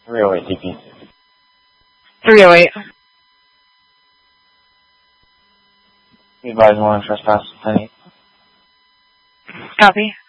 308 DP. 308. Be advised, 1 trespass, 10-8. Copy.